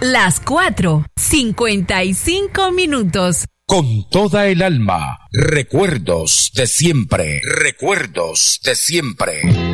Las 4:55. Con toda el alma, recuerdos de siempre, recuerdos de siempre.